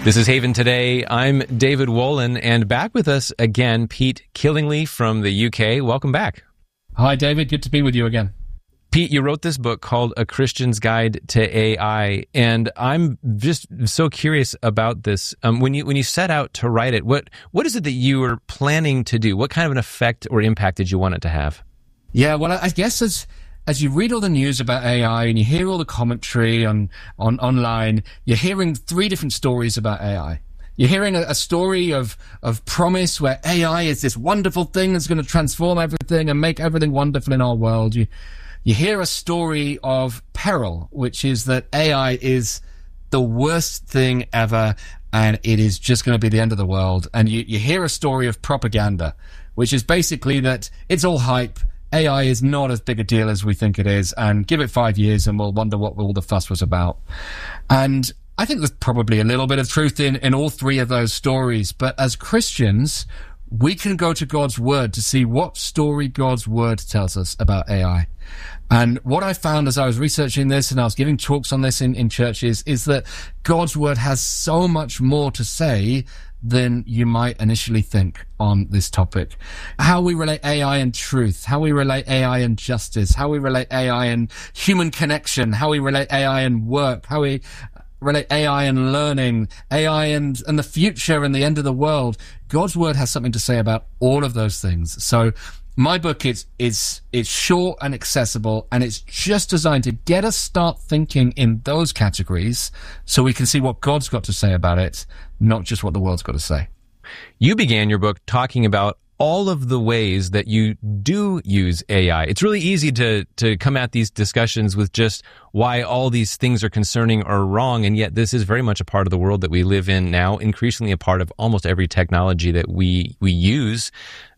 This is Haven Today. I'm David Wolin, and back with us again, Pete Killingley from the UK. Welcome back. Hi, David. Good to be with you again. Pete, you wrote this book called A Christian's Guide to AI, and I'm just so curious about this. When you set out to write it, what is it that you were planning to do? What kind of an effect or impact did you want it to have? Yeah, well, I guess as you read all the news about AI and you hear all the commentary on online, you're hearing three different stories about AI. You're hearing a story of promise where AI is this wonderful thing that's going to transform everything and make everything wonderful in our world. You hear a story of peril, which is that AI is the worst thing ever and it is just going to be the end of the world. And you hear a story of propaganda, which is basically that it's all hype. AI is not as big a deal as we think it is, and give it 5 years and we'll wonder what all the fuss was about. And I think there's probably a little bit of truth in all three of those stories. But as Christians, we can go to God's Word to see what story God's Word tells us about AI. And what I found as I was researching this and I was giving talks on this in churches is that God's Word has so much more to say than you might initially think on this topic. How we relate AI and truth, how we relate AI and justice, how we relate AI and human connection, how we relate AI and work, how we relate AI and learning, AI and the future and the end of the world. God's Word has something to say about all of those things. So my book is short and accessible, and it's just designed to get us start thinking in those categories so we can see what God's got to say about it, not just what the world's got to say. You began your book talking about all of the ways that you do use AI. It's really easy to come at these discussions with just why all these things are concerning or wrong, and yet this is very much a part of the world that we live in now, increasingly a part of almost every technology that we use.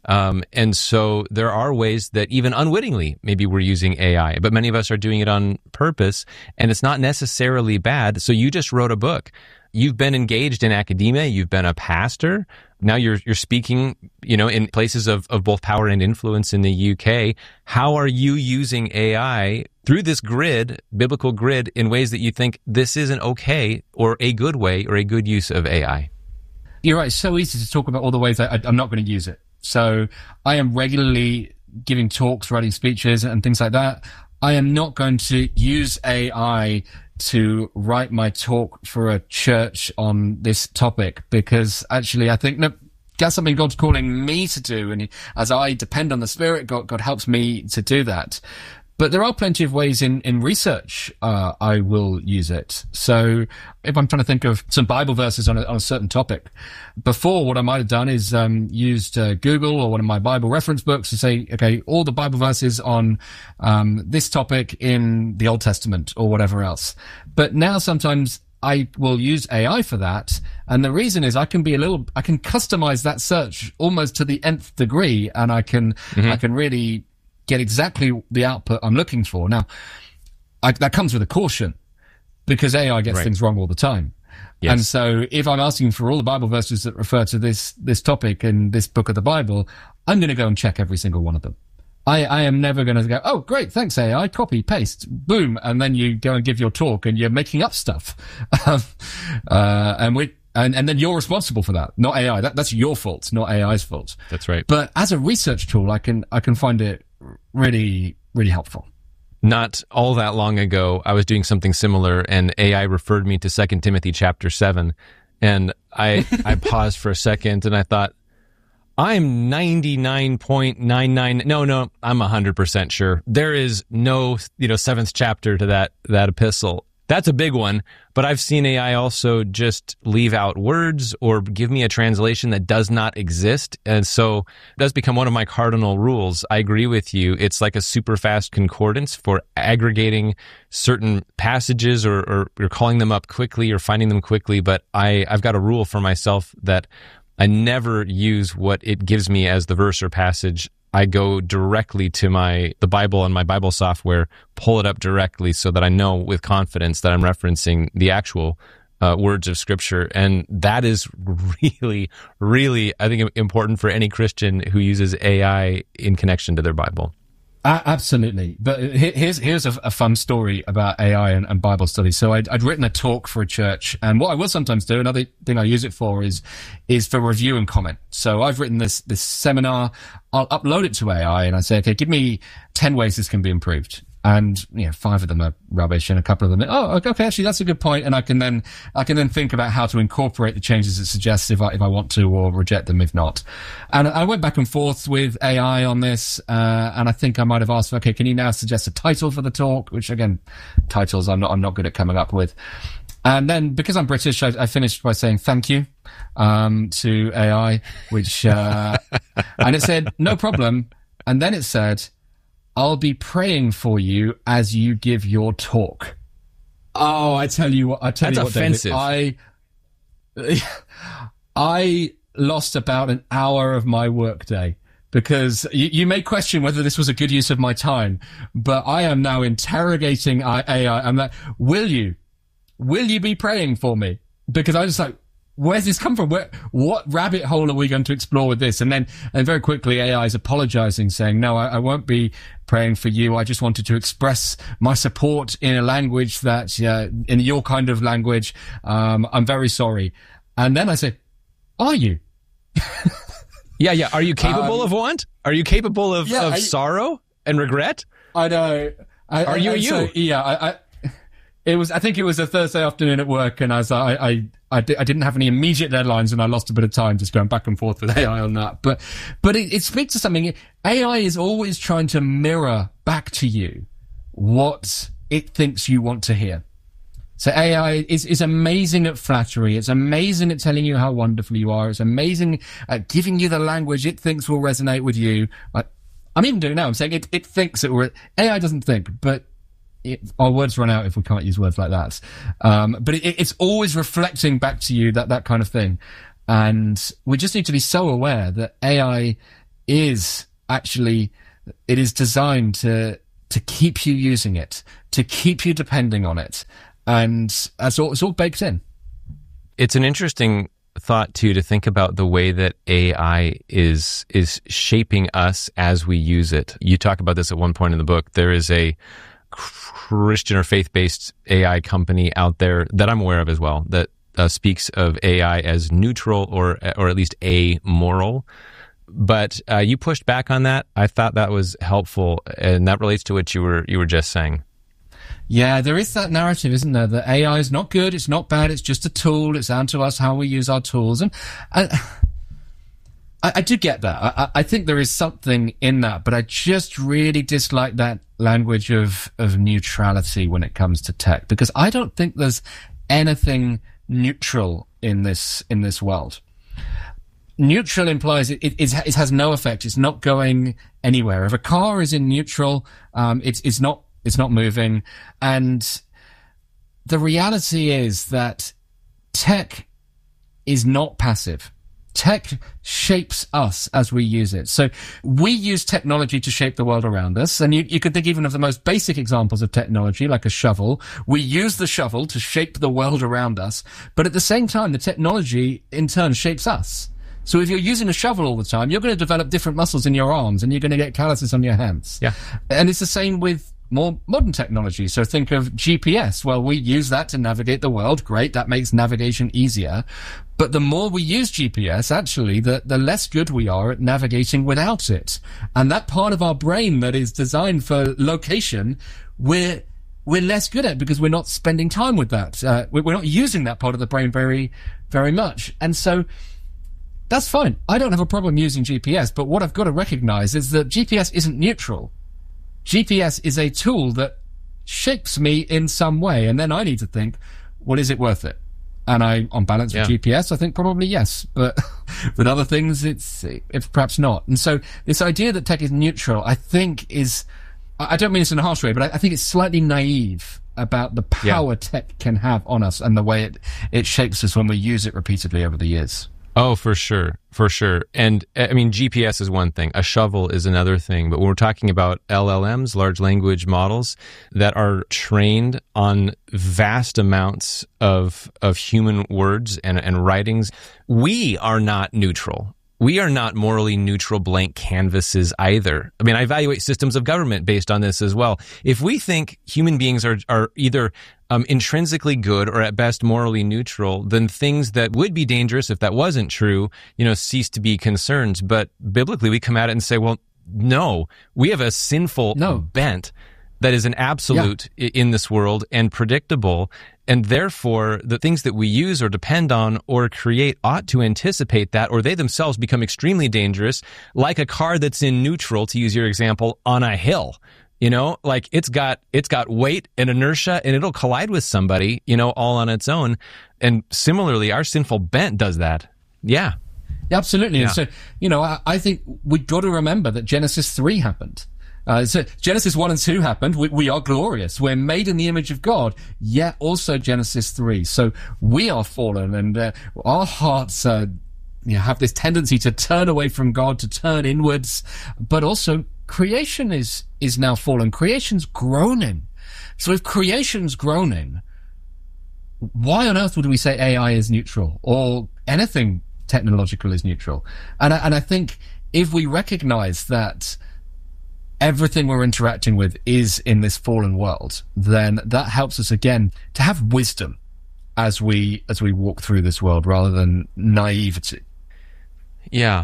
And so there are ways that even unwittingly, maybe we're using AI, but many of us are doing it on purpose, and it's not necessarily bad. So you just wrote a book. You've been engaged in academia. You've been a pastor. Now you're speaking, in places of both power and influence in the UK. How are you using AI through this grid, biblical grid, in ways that you think this is an okay or a good way or a good use of AI? You're right. It's so easy to talk about all the ways that I'm not going to use it. So I am regularly giving talks, writing speeches and things like that. I am not going to use AI to write my talk for a church on this topic, because actually I think that's something God's calling me to do. And as I depend on the Spirit, God helps me to do that. But there are plenty of ways in research I will use it. So if I'm trying to think of some Bible verses on a certain topic, before what I might have done is used Google or one of my Bible reference books to say, okay, all the Bible verses on this topic in the Old Testament or whatever else. But now sometimes I will use AI for that. And the reason is I can customize that search almost to the nth degree, and I can really get exactly the output I'm looking for. Now, that comes with a caution, because AI gets things wrong all the time. Yes. And so if I'm asking for all the Bible verses that refer to this topic in this book of the Bible, I'm going to go and check every single one of them. I am never going to go, oh, great, thanks, AI, copy, paste, boom, and then you go and give your talk and you're making up stuff. And then you're responsible for that, not AI. That's your fault, not AI's fault. That's right. But as a research tool, I can find it really, really helpful. Not all that long ago, I was doing something similar, and AI referred me to 2 Timothy chapter 7. And I paused for a second, and I thought, I'm 99.99. No, I'm 100% sure. There is no, 7th chapter to that epistle. That's a big one, but I've seen AI also just leave out words or give me a translation that does not exist. And so it does become one of my cardinal rules. I agree with you. It's like a super fast concordance for aggregating certain passages or calling them up quickly or finding them quickly. But I've got a rule for myself that I never use what it gives me as the verse or passage. I go directly to the Bible and my Bible software, pull it up directly so that I know with confidence that I'm referencing the actual words of Scripture. And that is really, really, I think, important for any Christian who uses AI in connection to their Bible. Absolutely. But here's a fun story about AI and Bible study. So I'd written a talk for a church, and what I will sometimes do, another thing I use it for is for review and comment. So I've written this seminar, I'll upload it to AI and I say, okay, give me 10 ways this can be improved. And 5 of them are rubbish, and a couple of them, okay, actually that's a good point, and I can then think about how to incorporate the changes it suggests if I want to, or reject them if not. And I went back and forth with AI on this, and I think I might have asked, okay, can you now suggest a title for the talk? Which again, titles I'm not good at coming up with. And then because I'm British, I finished by saying thank you to AI, which and it said no problem, and then it said, I'll be praying for you as you give your talk. Oh, I tell you what, That's offensive. David, I lost about an hour of my workday because you may question whether this was a good use of my time, but I am now interrogating AI. I'm like, will you be praying for me? Because I was like, where's this come from? What rabbit hole are we going to explore with this? And very quickly AI is apologizing, saying, no, I won't be praying for you. I just wanted to express my support in a language that, in your kind of language. I'm very sorry. And then I say, are you? Yeah. Are you capable of want? Are you capable of sorrow and regret? I know. Are you? So, I think it was a Thursday afternoon at work, and I was like, I didn't have any immediate deadlines, and I lost a bit of time just going back and forth with AI on that. But it speaks to something. AI is always trying to mirror back to you what it thinks you want to hear. So AI is amazing at flattery. It's amazing at telling you how wonderful you are. It's amazing at giving you the language it thinks will resonate with you. I'm even doing it now. I'm saying it thinks it will. AI doesn't think, but our words run out if we can't use words like that. But it's always reflecting back to you that kind of thing. And we just need to be so aware that AI is actually, it is designed to keep you using it, to keep you depending on it. And it's all baked in. It's an interesting thought too, to think about the way that AI is shaping us as we use it. You talk about this at one point in the book. There is a Christian or faith-based AI company out there that I'm aware of as well that speaks of AI as neutral or at least amoral. But you pushed back on that. I thought that was helpful, and that relates to what you were just saying. Yeah, there is that narrative, isn't there? That AI is not good, it's not bad, it's just a tool. It's down to us how we use our tools, and I do get that. I think there is something in that, but I just really dislike that language of neutrality when it comes to tech, because I don't think there's anything neutral in this world. Neutral implies it has no effect. It's not going anywhere. If a car is in neutral, it's not moving. And the reality is that tech is not passive. Tech shapes us as we use it. So we use technology to shape the world around us. And you could think even of the most basic examples of technology, like a shovel. We use the shovel to shape the world around us. But at the same time, the technology in turn shapes us. So if you're using a shovel all the time, you're going to develop different muscles in your arms and you're going to get calluses on your hands. Yeah. And it's the same with more modern technology. So think of GPS. Well, we use that to navigate the world. Great. That makes navigation easier. But the more we use GPS, actually, the less good we are at navigating without it. And that part of our brain that is designed for location, we're less good at because we're not spending time with that. We're not using that part of the brain very, very much. And so that's fine. I don't have a problem using GPS, but what I've got to recognize is that GPS isn't neutral. GPS is a tool that shapes me in some way, and then I need to think, well, is it worth it? And on balance with GPS, I think probably yes, but with other things, it's perhaps not. And so this idea that tech is neutral, I think I don't mean this in a harsh way, but I think it's slightly naive about the power tech can have on us and the way it shapes us when we use it repeatedly over the years. Oh, for sure. And I mean, GPS is one thing. A shovel is another thing. But when we're talking about LLMs, large language models, that are trained on vast amounts of human words and writings, we are not neutral. we are not morally neutral blank canvases either. I mean, I evaluate systems of government based on this as well. If we think human beings are either intrinsically good or at best morally neutral, then things that would be dangerous if that wasn't true, cease to be concerns. But biblically, we come at it and say, well, no, we have a sinful bent that is an absolute in this world and predictable. And therefore, the things that we use or depend on or create ought to anticipate that, or they themselves become extremely dangerous, like a car that's in neutral, to use your example, on a hill. Like it's got weight and inertia, and it'll collide with somebody, all on its own. And similarly, our sinful bent does that. Yeah. Absolutely. Yeah. And so, I think we've got to remember that Genesis 3 happened. So Genesis 1 and 2 happened. We are glorious. We're made in the image of God, yet also Genesis 3. So we are fallen, and our hearts have this tendency to turn away from God, to turn inwards. But also creation is now fallen. Creation's groaning. So if creation's groaning, why on earth would we say AI is neutral or anything technological is neutral? And I think if we recognize that everything we're interacting with is in this fallen world, then that helps us again to have wisdom as we walk through this world rather than naivety. Yeah.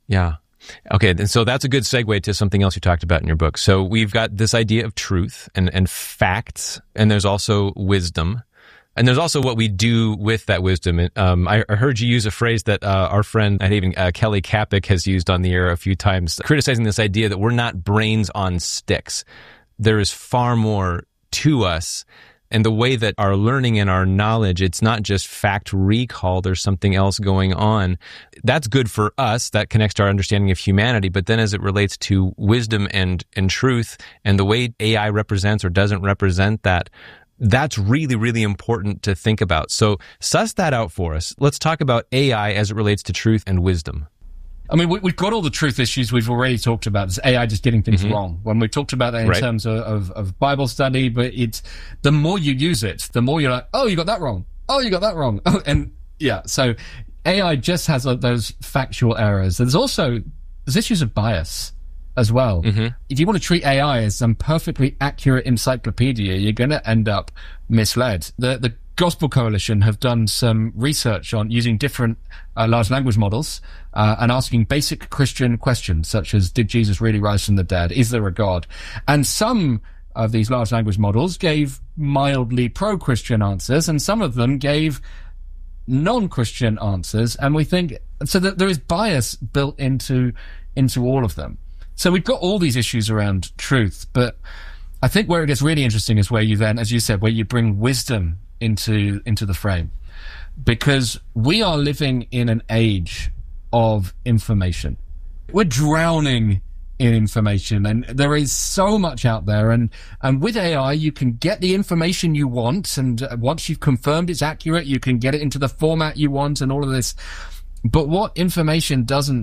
Okay, and so that's a good segue to something else you talked about in your book. So we've got this idea of truth and facts, and there's also wisdom. And there's also what we do with that wisdom. I heard you use a phrase that our friend, and even Kelly Kapic, has used on the air a few times, criticizing this idea that we're not brains on sticks. There is far more to us. And the way that our learning and our knowledge, it's not just fact recall, there's something else going on. That's good for us. That connects to our understanding of humanity. But then as it relates to wisdom and truth and the way AI represents or doesn't represent that, that's really, really important to think about. So suss that out for us. Let's talk about AI as it relates to truth and wisdom. I mean, we've got all the truth issues we've already talked about. It's AI just getting things wrong. When we talked about that in terms of Bible study, but it's the more you use it, the more you're like, oh, you got that wrong. Oh, you got that wrong. Oh, and yeah, so AI just has those factual errors. There's issues of bias as well. If you want to treat AI as some perfectly accurate encyclopedia, you're going to end up misled. The Gospel Coalition have done some research on using different large language models and asking basic Christian questions such as, did Jesus really rise from the dead? Is there a God? And some of these large language models gave mildly pro-Christian answers, and some of them gave non-Christian answers. And we think so that there is bias built into all of them. So we've got all these issues around truth, but I think where it gets really interesting is where you then, as you said, where you bring wisdom into the frame, because we are living in an age of information. We're drowning in information, and there is so much out there, and with AI you can get the information you want, and once you've confirmed it's accurate, you can get it into the format you want and all of this. But what information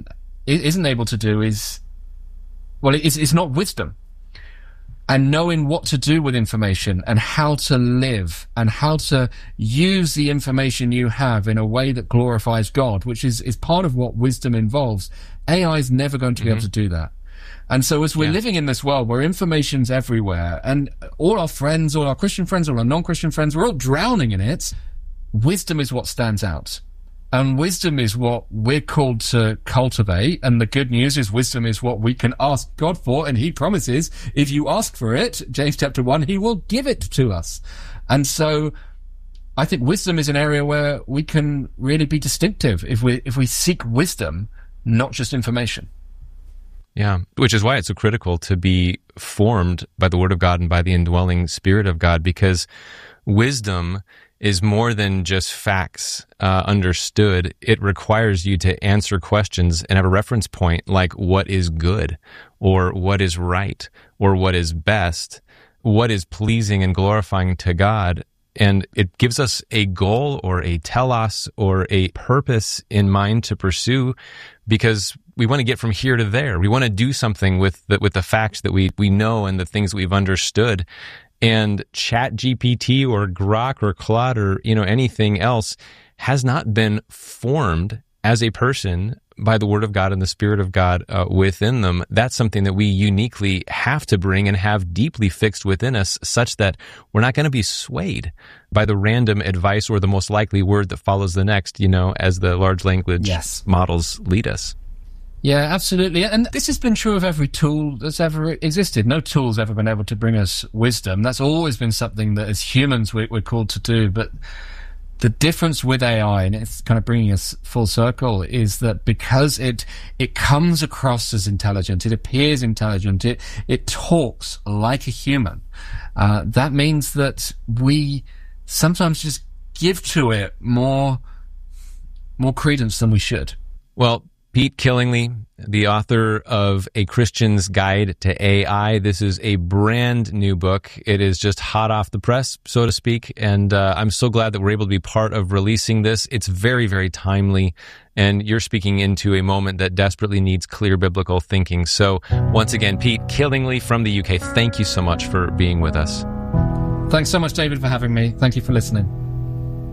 isn't able to do is, well, it's not wisdom. And knowing what to do with information and how to live and how to use the information you have in a way that glorifies God, which is part of what wisdom involves. AI is never going to be able to do that. And so as we're living in this world where information's everywhere, and all our friends, all our Christian friends, all our non-Christian friends, we're all drowning in it, wisdom is what stands out. And wisdom is what we're called to cultivate. And the good news is wisdom is what we can ask God for. And he promises, if you ask for it, James chapter 1, he will give it to us. And so I think wisdom is an area where we can really be distinctive if we seek wisdom, not just information. Yeah, which is why it's so critical to be formed by the Word of God and by the indwelling Spirit of God, because wisdom is more than just facts understood. It requires you to answer questions and have a reference point like what is good, or what is right, or what is best, what is pleasing and glorifying to God. And it gives us a goal or a telos or a purpose in mind to pursue, because we want to get from here to there. We want to do something with the facts that we know and the things we've understood. And ChatGPT or Grok or Claude or anything else has not been formed as a person, by the Word of God and the Spirit of God within them, that's something that we uniquely have to bring and have deeply fixed within us, such that we're not going to be swayed by the random advice or the most likely word that follows the next, as the large language models lead us. Yeah, absolutely. And this has been true of every tool that's ever existed. No tool's ever been able to bring us wisdom. That's always been something that as humans we're called to do. But the difference with AI, and it's kind of bringing us full circle, is that because it comes across as intelligent, it appears intelligent, it talks like a human, that means that we sometimes just give to it more credence than we should. Well, Pete Killingly, the author of A Christian's Guide to AI. This is a brand new book. It is just hot off the press, so to speak, and I'm so glad that we're able to be part of releasing this. It's very, very timely, and you're speaking into a moment that desperately needs clear biblical thinking. So once again, Pete Killingly from the UK, thank you so much for being with us. Thanks so much, David, for having me. Thank you for listening.